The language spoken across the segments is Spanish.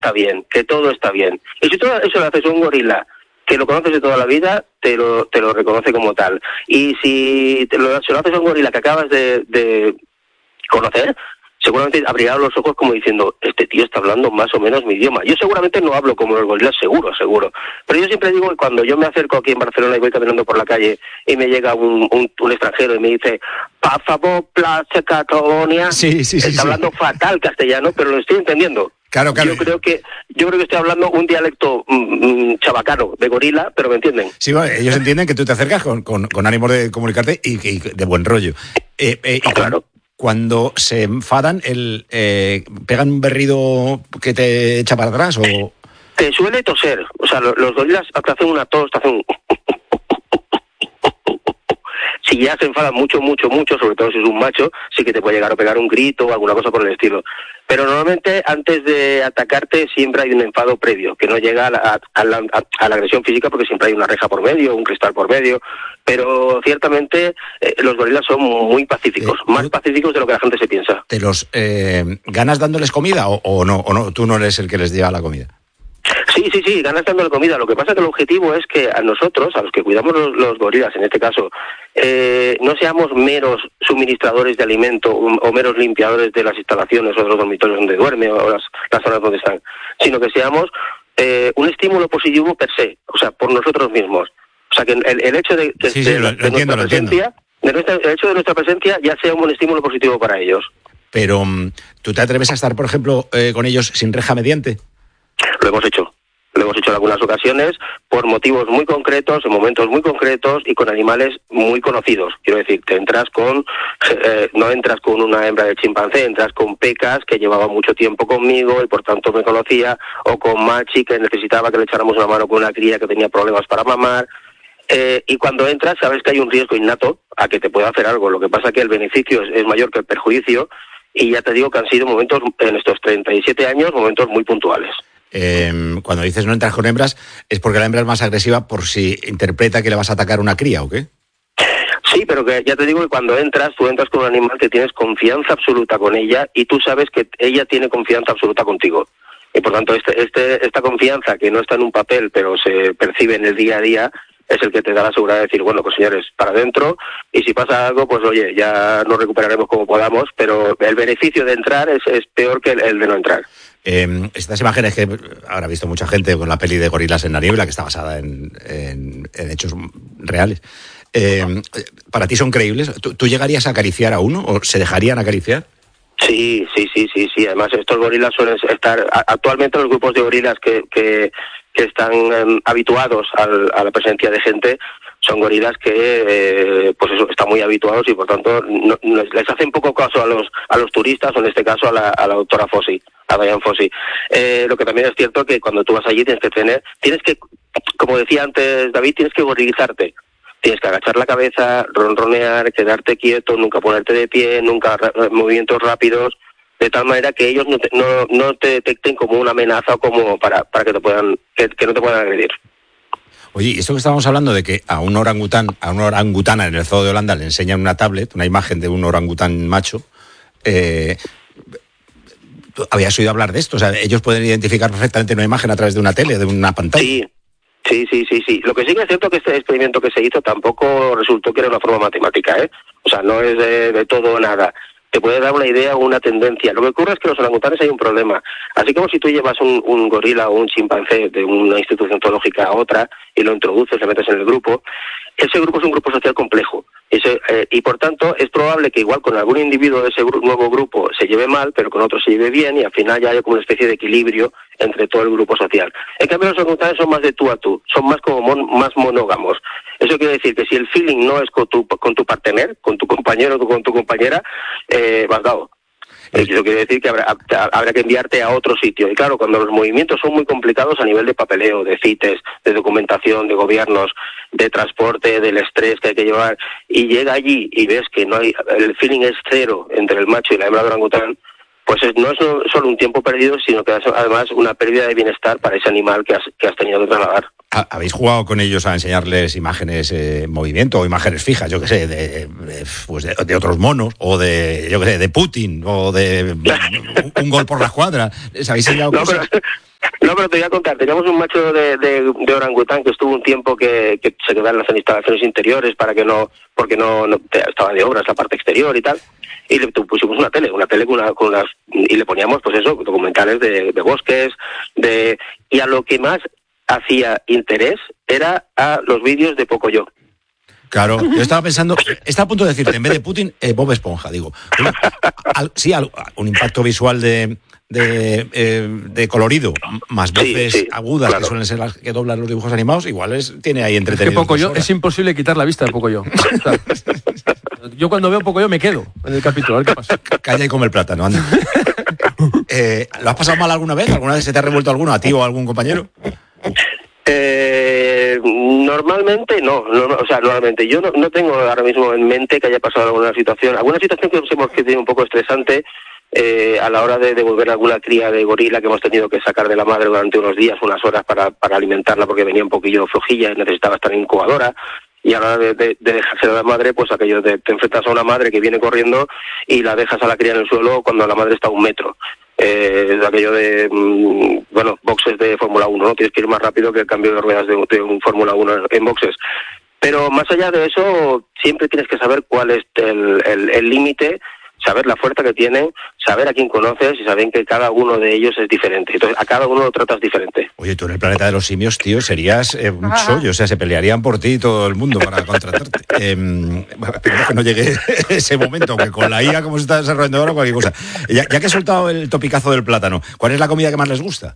está bien, que todo está bien. Y si todo eso lo haces a un gorila que lo conoces de toda la vida, te lo reconoce como tal. Y si se lo haces a un gorila que acabas de conocer, seguramente abrirá los ojos como diciendo, este tío está hablando más o menos mi idioma. Yo seguramente no hablo como los gorilas, seguro. Pero yo siempre digo que cuando yo me acerco aquí en Barcelona y voy caminando por la calle y me llega un extranjero y me dice, pa favor, place Cataluña, está hablando fatal castellano, pero lo estoy entendiendo. Claro. Yo creo que estoy hablando un dialecto chabacano de gorila, pero me entienden. Sí, bueno, ellos entienden que tú te acercas con ánimo de comunicarte y de buen rollo. Claro. Cuando se enfadan, ¿pegan un berrido que te echa para atrás o...? Te suele toser. O sea, los gorilas te hacen una tos, te hacen un... Si ya se enfadan mucho, sobre todo si es un macho, sí que te puede llegar a pegar un grito o alguna cosa por el estilo. Pero normalmente antes de atacarte siempre hay un enfado previo, que no llega a la agresión física porque siempre hay una reja por medio, un cristal por medio. Pero ciertamente los gorilas son muy pacíficos, más pacíficos de lo que la gente se piensa. ¿Te los ganas dándoles comida o no? ¿O no? ¿Tú no eres el que les lleva la comida? Sí, ganas dándole comida. Lo que pasa es que el objetivo es que a nosotros, a los que cuidamos los gorilas en este caso, no seamos meros suministradores de alimento o meros limpiadores de las instalaciones o de los dormitorios donde duerme o las zonas donde están, sino que seamos un estímulo positivo per se, o sea, por nosotros mismos. O sea, que el hecho de nuestra presencia, el hecho de nuestra presencia ya sea un estímulo positivo para ellos. Pero, ¿tú te atreves a estar, por ejemplo, con ellos sin reja mediante? Lo hemos hecho en algunas ocasiones por motivos muy concretos, en momentos muy concretos y con animales muy conocidos. Quiero decir, no entras con una hembra de chimpancé, entras con Pecas, que llevaba mucho tiempo conmigo y por tanto me conocía, o con Machi, que necesitaba que le echáramos una mano con una cría que tenía problemas para mamar. Y cuando entras sabes que hay un riesgo innato a que te pueda hacer algo. Lo que pasa es que el beneficio es mayor que el perjuicio y ya te digo que han sido momentos, en estos 37 años, momentos muy puntuales. Cuando dices no entras con hembras, ¿es porque la hembra es más agresiva por si interpreta que le vas a atacar una cría o qué? Sí, pero que ya te digo que cuando tú entras con un animal que tienes confianza absoluta con ella y tú sabes que ella tiene confianza absoluta contigo. Y por tanto esta confianza que no está en un papel pero se percibe en el día a día es el que te da la seguridad de decir, bueno, pues señores, para adentro, y si pasa algo, pues oye, ya nos recuperaremos como podamos, pero el beneficio de entrar es peor que el de no entrar. Estas imágenes que habrá visto mucha gente con la peli de Gorilas en la niebla, que está basada en hechos reales, ¿para ti son creíbles? ¿Tú llegarías a acariciar a uno o se dejarían acariciar? Sí. Además, estos gorilas suelen estar... Actualmente los grupos de gorilas que están habituados a la presencia de gente son gorilas que pues eso, están muy habituados y por tanto les hacen poco caso a los turistas, o en este caso a la doctora Fossi, a Diane Fossi. Lo que también es cierto que cuando tú vas allí tienes que, como decía antes David, tienes que gorilizarte. Tienes que agachar la cabeza, ronronear, quedarte quieto, nunca ponerte de pie, nunca movimientos rápidos, de tal manera que ellos no te detecten como una amenaza o como para que no te puedan agredir. Oye, esto que estábamos hablando de que a una orangutana en el zoo de Holanda le enseñan una tablet, una imagen de un orangután macho, ¿tú habías oído hablar de esto? O sea, ellos pueden identificar perfectamente una imagen a través de una tele, de una pantalla. Sí. Lo que sí que es cierto que este experimento que se hizo tampoco resultó que era una forma matemática, ¿eh? O sea, no es de todo o nada. Te puede dar una idea o una tendencia. Lo que ocurre es que los orangutanes hay un problema. Así como si tú llevas un gorila o un chimpancé de una institución zoológica a otra y lo introduces, le metes en el grupo, ese grupo es un grupo social complejo. Y por tanto es probable que igual con algún individuo de ese nuevo grupo se lleve mal, pero con otro se lleve bien y al final ya haya como una especie de equilibrio entre todo el grupo social. En cambio los orangutanes son más de tú a tú, son más como más monógamos. Eso quiere decir que si el feeling no es con tu partener, con tu compañero o con tu compañera, vas dado. Eso quiere decir que habrá que enviarte a otro sitio. Y claro, cuando los movimientos son muy complicados a nivel de papeleo, de CITES, de documentación, de gobiernos, de transporte, del estrés que hay que llevar, y llega allí y ves que no hay, el feeling es cero entre el macho y la hembra de orangután, pues no es solo un tiempo perdido, sino que es además una pérdida de bienestar para ese animal que has tenido que trasladar. ¿Habéis jugado con ellos a enseñarles imágenes en movimiento o imágenes fijas, yo qué sé, de otros monos o de Putin o de un gol por la escuadra? ¿Les habéis enseñado cosas? No, pero te voy a contar, teníamos un macho de orangután que estuvo un tiempo que se quedaba en las instalaciones interiores porque no estaba de obras la parte exterior y tal, y le pusimos una tele con las, y le poníamos pues eso, documentales de bosques, y a lo que más hacía interés era a los vídeos de Pocoyo. Claro, yo estaba pensando, estaba a punto de decirte, en vez de Putin, Bob Esponja, digo. Un impacto visual de colorido, más voces agudas, claro, que suelen ser las que doblan los dibujos animados, igual tiene ahí entretenido. Es que Pocoyo, es imposible quitar la vista de Pocoyo. Yo cuando veo Pocoyo me quedo en el capítulo, a ver qué pasa. Calla y come el plátano, anda. ¿Lo has pasado mal alguna vez? ¿Alguna vez se te ha revuelto alguno, a ti o a algún compañero? Normalmente no, o sea, normalmente yo no tengo ahora mismo en mente que haya pasado alguna situación que tiene un poco estresante a la hora de devolver alguna cría de gorila que hemos tenido que sacar de la madre durante unos días, unas horas para alimentarla porque venía un poquillo flojilla y necesitaba estar en incubadora. Y a la hora de dejarse de la madre, pues aquello te enfrentas a una madre que viene corriendo y la dejas a la cría en el suelo cuando la madre está a 1 metro. Aquello de, boxes de Fórmula 1, ¿no? Tienes que ir más rápido que el cambio de ruedas de un Fórmula 1 en boxes. Pero más allá de eso, siempre tienes que saber cuál es el límite, saber la fuerza que tienen, saber a quién conoces y saber que cada uno de ellos es diferente. Entonces, a cada uno lo tratas diferente. Oye, tú en el planeta de los simios, tío, serías un chollo. O sea, se pelearían por ti todo el mundo para contratarte. Espero que no llegue ese momento, aunque con la IA, como se está desarrollando ahora, cualquier cosa. Ya que he soltado el topicazo del plátano, ¿cuál es la comida que más les gusta?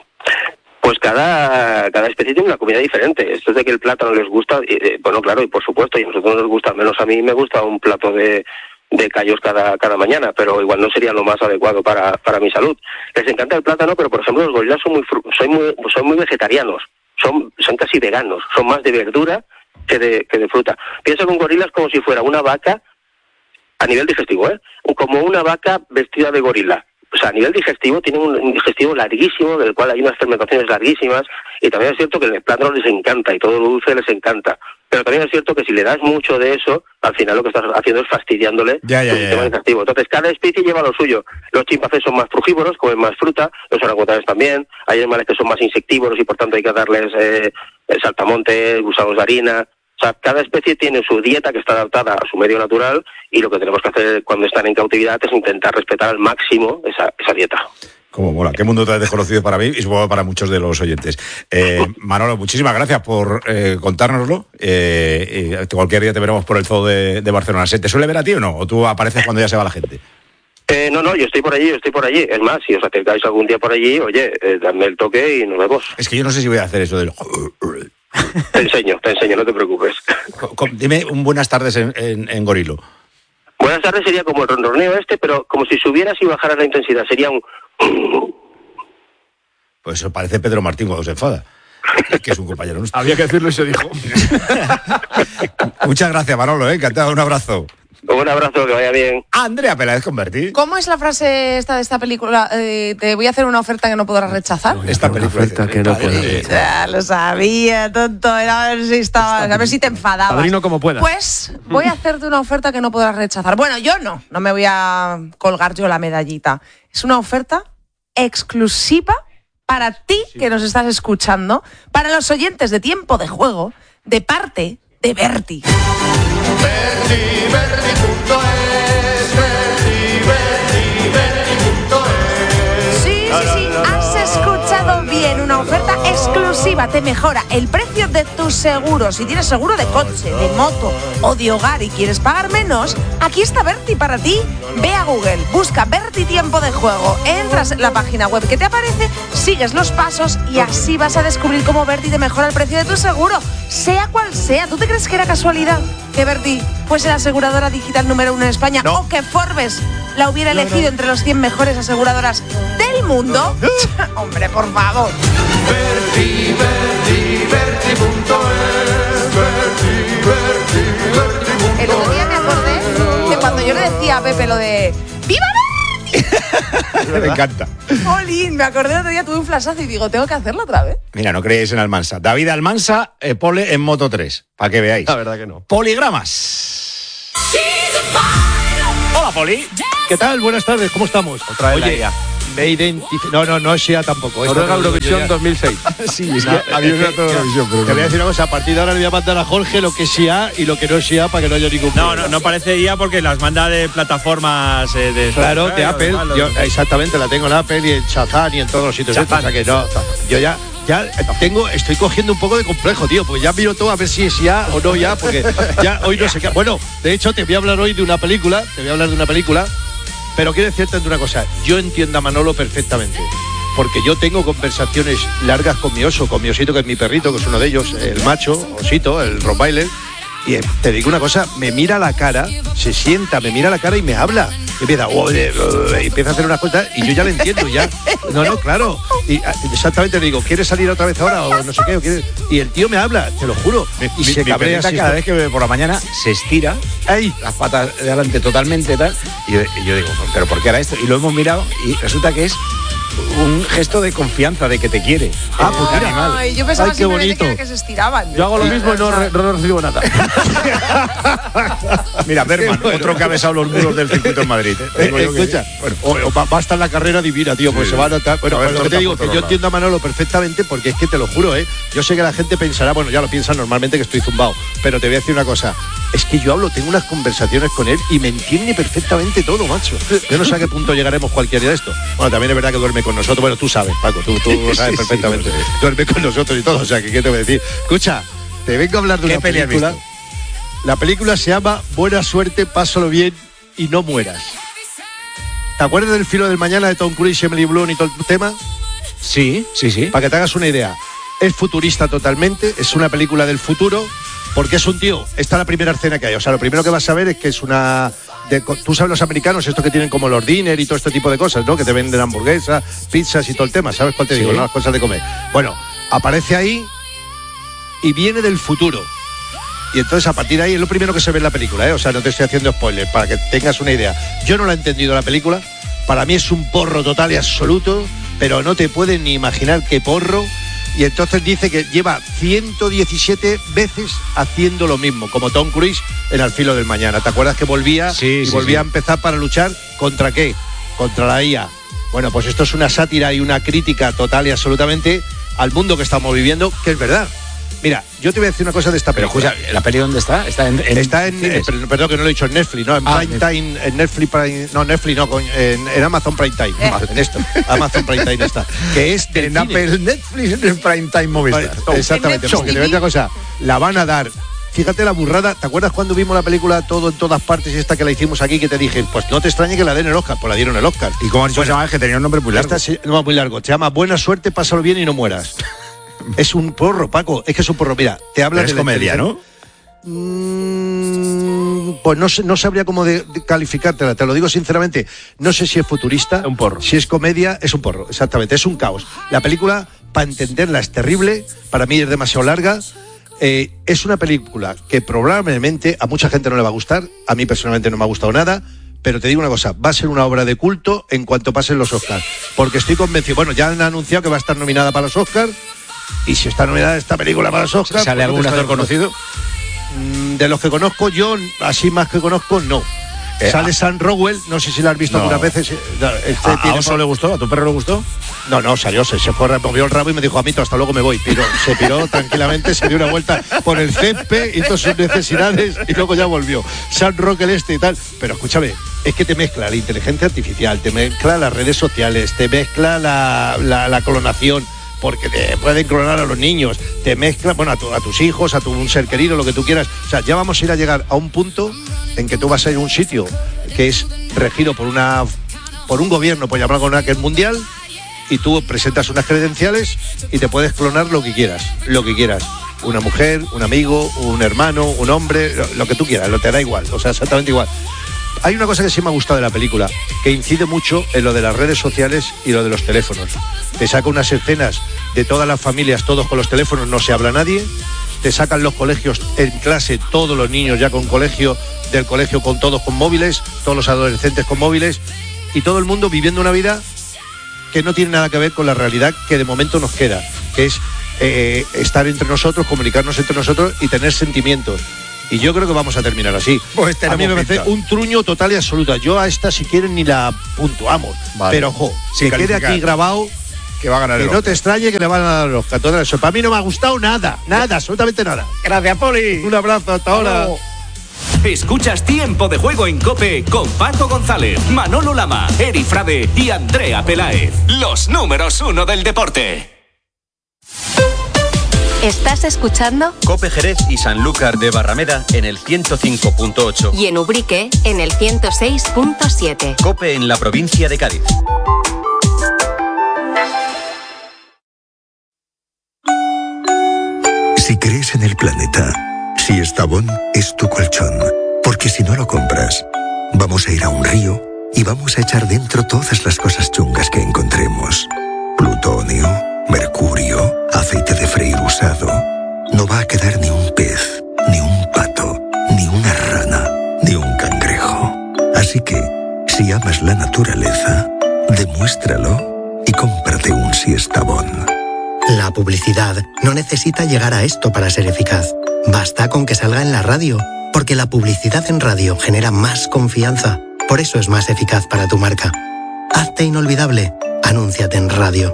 Pues cada especie tiene una comida diferente. Esto es de que el plátano les gusta, bueno, claro, y por supuesto, y a nosotros nos gusta, al menos a mí me gusta un plato de callos cada mañana, pero igual no sería lo más adecuado para mi salud. Les encanta el plátano, pero por ejemplo los gorilas son muy vegetarianos, son casi veganos, son más de verdura que de fruta. Piensa que un gorila es como si fuera una vaca a nivel digestivo, como una vaca vestida de gorila. O sea, a nivel digestivo, tiene un digestivo larguísimo, del cual hay unas fermentaciones larguísimas, y también es cierto que el plátano les encanta, y todo lo dulce les encanta. Pero también es cierto que si le das mucho de eso, al final lo que estás haciendo es fastidiándole su sistema digestivo. Entonces, cada especie lleva lo suyo. Los chimpancés son más frugívoros, comen más fruta, los orangutanes también. Hay animales que son más insectívoros y por tanto hay que darles saltamontes, gusanos de harina. O sea, cada especie tiene su dieta que está adaptada a su medio natural y lo que tenemos que hacer cuando están en cautividad es intentar respetar al máximo esa dieta. Como mola, qué mundo tan desconocido para mí y supongo para muchos de los oyentes. Manolo, muchísimas gracias por contárnoslo. Cualquier día te veremos por el zoo de Barcelona. ¿Se te suele ver a ti o no? ¿O tú apareces cuando ya se va la gente? No, yo estoy por allí. Es más, si os acercáis algún día por allí, oye, dadme el toque y nos vemos. Es que yo no sé si voy a hacer eso del... Te enseño, no te preocupes. Dime un buenas tardes en gorilo. Buenas tardes sería como el ronroneo pero como si subieras y bajaras la intensidad. Sería un... Pues eso parece Pedro Martín cuando se enfada, que es un compañero nuestro. Había que decirlo y se dijo. Muchas gracias, Manolo, encantado, un abrazo. Un abrazo, que vaya bien. Andrea Peláez Converti. ¿Cómo es la frase esta de esta película? Te voy a hacer una oferta que no podrás rechazar. Esta película que no puedes. Ya lo sabía, tonto. Era a ver si te enfadabas. Padrino como puedas. Pues voy a hacerte una oferta que no podrás rechazar. Bueno, yo no me voy a colgar yo la medallita. Es una oferta exclusiva para ti que nos estás escuchando, para los oyentes de Tiempo de Juego, de parte de Berti. Sí, has escuchado bien, una oferta exclusiva, te mejora el precio de tu seguro. Si tienes seguro de coche, de moto o de hogar y quieres pagar menos, aquí está Berti para ti. Ve a Google, busca Berti Tiempo de Juego, entras en la página web que te aparece, sigues los pasos y así vas a descubrir cómo Berti te mejora el precio de tu seguro, sea cual sea. ¿Tú te crees que era casualidad que Berti fuese la aseguradora digital número 1 en España? No. ¿O que Forbes la hubiera elegido entre los 100 mejores aseguradoras del mundo? Hombre, por favor. Berti, El otro día me acordé de cuando yo le decía a Pepe lo de ¡Viva Berti! Me encanta. Jolín, me acordé el otro día, tuve un flashazo y digo, tengo que hacerlo otra vez. Mira, no creéis en Almansa. David Almansa, pole en Moto 3, para que veáis. La verdad que no. Poligramas. Hola, Poli. ¿Qué tal? Buenas tardes, ¿cómo estamos? Otra vez Oye, me identifico. No es SEA tampoco. Noruega Eurovisión 2006. Sí, es que había una Eurovisión, pero te voy a decir una cosa, a partir de ahora le voy a mandar a Jorge lo que es SEA y lo que no es SEA para que no haya ningún problema. No parece IA porque las manda de plataformas de claro, de Apple. Yo, exactamente, la tengo en Apple y en Shazam y en todos los sitios. O sea que no, yo ya estoy cogiendo un poco de complejo, tío, porque ya miro todo a ver si es ya o no ya, porque ya hoy no sé qué. Bueno, de hecho te voy a hablar hoy de una película, pero quiero decirte una cosa, yo entiendo a Manolo perfectamente, porque yo tengo conversaciones largas con mi Osito, que es mi perrito, que es uno de ellos, el macho, Osito, el Rottweiler, y te digo una cosa, me mira a la cara, se sienta, me mira a la cara y me habla. Y empieza a hacer unas cosas y yo ya le entiendo, ya. No, claro. Y exactamente le digo, ¿quieres salir otra vez ahora o no sé qué? Y el tío me habla, te lo juro. Y se cabrea así. Cada vez que por la mañana se estira, las patas de adelante totalmente tal. Y yo digo, ¿pero por qué era esto? Y lo hemos mirado y resulta que es un gesto de confianza, de que te quiere. Pues mira. Ay, yo pensaba que se estiraban. Yo hago lo mismo y no recibo nada. Mira, Berman, otro que ha besado los muros del circuito en Madrid. Escucha, va a estar la carrera divina, tío, pues se va a notar. Bueno, lo que te digo, que yo entiendo a Manolo perfectamente, porque es que te lo juro, yo sé que la gente pensará, bueno, ya lo piensan normalmente que estoy zumbado, pero te voy a decir una cosa, es que yo tengo unas conversaciones con él y me entiende perfectamente todo, macho. Yo no sé a qué punto llegaremos cualquier día de esto. Bueno, también es verdad que duerme con nosotros, bueno, tú sabes, Paco, tú lo sabes perfectamente. Duerme con nosotros y todo, o sea, que ¿qué te voy a decir? Escucha, te vengo a hablar de una película. La película se llama Buena suerte, pásalo bien y no mueras. ¿Te acuerdas del Filo del Mañana de Tom Cruise, Emily Blunt y todo el tema? Sí. Para que te hagas una idea. Es futurista totalmente, es una película del futuro, porque es un tío, esta es la primera escena que hay. O sea, lo primero que vas a ver es que es una... tú sabes los americanos, esto que tienen como los dinner y todo este tipo de cosas, ¿no? Que te venden hamburguesas, pizzas y todo el tema, ¿sabes cuál te digo? ¿No? Las cosas de comer. Bueno, aparece ahí y viene del futuro. Y entonces a partir de ahí es lo primero que se ve en la película, O sea, no te estoy haciendo spoiler, para que tengas una idea. Yo no la he entendido la película, para mí es un porro total y absoluto, pero no te puedes ni imaginar qué porro. Y entonces dice que lleva 117 veces haciendo lo mismo, como Tom Cruise en Al Filo del Mañana. ¿Te acuerdas que volvía a empezar para luchar contra qué? Contra la IA. Bueno, pues esto es una sátira y una crítica total y absolutamente al mundo que estamos viviendo, que es verdad. Mira, yo te voy a decir una cosa de esta película. Pero, ¿la peli dónde está? Está en perdón que no lo he dicho, en Netflix, ¿no? En Prime Time, en Netflix Prime, no, Netflix no, en Amazon Prime Time. En esto, Amazon Prime Time está. Que es del en Apple, Netflix, en Prime Time Movistar. Exactamente, porque te voy a decir una cosa, la van a dar. Fíjate la burrada, ¿te acuerdas cuando vimos la película Todo en todas partes y esta que la hicimos aquí, que te dije, pues no te extrañe que la den el Oscar? Pues la dieron el Oscar. ¿Y cómo han dicho? Es que tenía un nombre muy largo. No, muy largo, se llama Buena suerte, pásalo bien y no mueras. Es un porro, Paco, es que es un porro. Mira, te habla de comedia, ¿no? Pues no sabría cómo calificártela, te lo digo sinceramente. No sé si es futurista, un porro. Si es comedia, es un porro, exactamente, es un caos. La película, para entenderla, es terrible, para mí es demasiado larga. Es una película que probablemente a mucha gente no le va a gustar, a mí personalmente no me ha gustado nada, pero te digo una cosa, va a ser una obra de culto en cuanto pasen los Oscars, porque estoy convencido, bueno, ya han anunciado que va a estar nominada para los Oscars. Y si está nominada esta película para los Oscars... ¿Sale algún actor conocido? De los que conozco yo, así más que conozco, no. Sale Sam Rockwell, no sé si la has visto algunas veces. ¿A Oso le gustó? ¿A tu perro le gustó? No, salió, se fue, movió el rabo y me dijo, amito, hasta luego me voy. Se piró tranquilamente, se dio una vuelta por el césped, hizo sus necesidades y luego ya volvió. Sam Rockwell y tal. Pero escúchame, es que te mezcla la inteligencia artificial, te mezcla las redes sociales, te mezcla la clonación, porque te pueden clonar a los niños, te mezcla, bueno, a tus hijos, a un ser querido, lo que tú quieras. O sea, ya vamos a llegar a un punto en que tú vas a ir a un sitio que es regido por un gobierno, por llamarlo que es mundial, y tú presentas unas credenciales y te puedes clonar lo que quieras. Una mujer, un amigo, un hermano, un hombre, lo que tú quieras, te da igual, o sea, exactamente igual. Hay una cosa que sí me ha gustado de la película, que incide mucho en lo de las redes sociales y lo de los teléfonos. Te saca unas escenas de todas las familias, todos con los teléfonos, no se habla nadie. Te sacan los colegios en clase, todos los niños ya del colegio con todos con móviles, todos los adolescentes con móviles, y todo el mundo viviendo una vida que no tiene nada que ver con la realidad que de momento nos queda, que es estar entre nosotros, comunicarnos entre nosotros y tener sentimientos. Y yo creo que vamos a terminar así. Pues a mí me parece un truño total y absoluta. Yo a esta, si quieren, ni la puntuamos. Vale. Pero, ojo, Sin que quede calificar. aquí grabado, Que va a ganar que el no Oscar. te extrañe que le van a dar los Oscar. Eso para mí no me ha gustado nada, absolutamente nada. Gracias, Poli. Un abrazo, hasta ahora. Escuchas Tiempo de Juego en COPE con Paco González, Manolo Lama, Eri Frade y Andrea Peláez. Los números 1 del deporte. ¿Estás escuchando? COPE Jerez y Sanlúcar de Barrameda en el 105.8. Y en Ubrique en el 106.7. COPE en la provincia de Cádiz. Si crees en el planeta, Siestabón es tu colchón. Porque si no lo compras, vamos a ir a un río y vamos a echar dentro todas las cosas chungas que encontremos. Plutonio, mercurio, aceite de freír usado. No va a quedar ni un pez, ni un pato, ni una rana, ni un cangrejo. Así que, si amas la naturaleza, demuéstralo y cómprate un Siestabón. La publicidad no necesita llegar a esto para ser eficaz. Basta con que salga en la radio, porque la publicidad en radio genera más confianza. Por eso es más eficaz para tu marca. Hazte inolvidable. Anúnciate en radio.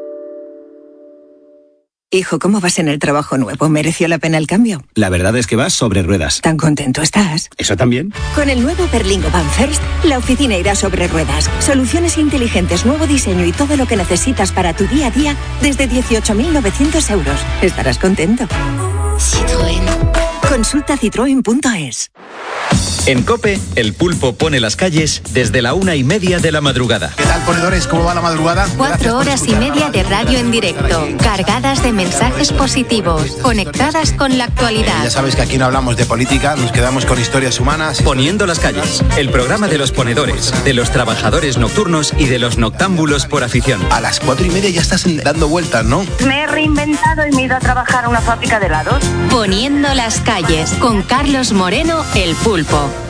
Hijo, ¿cómo vas en el trabajo nuevo? ¿Mereció la pena el cambio? La verdad es que vas sobre ruedas. ¿Tan contento estás? ¿Eso también? Con el nuevo Berlingo Van First, la oficina irá sobre ruedas. Soluciones inteligentes, nuevo diseño y todo lo que necesitas para tu día a día desde 18.900 euros. Estarás contento. Citroën. Consulta citroen.es. En COPE, el pulpo pone las calles desde la 1:30 de la madrugada. ¿Qué tal, ponedores? ¿Cómo va la madrugada? 4 horas y media de radio en directo, cargadas de mensajes positivos, conectadas con la actualidad. Ya sabes que aquí no hablamos de política, nos quedamos con historias humanas. Poniendo las calles, el programa de los ponedores, de los trabajadores nocturnos y de los noctámbulos por afición. A las 4:30 ya estás dando vueltas, ¿no? Me he reinventado y me he ido a trabajar a una fábrica de helados. Poniendo las calles, con Carlos Moreno, el pulpo.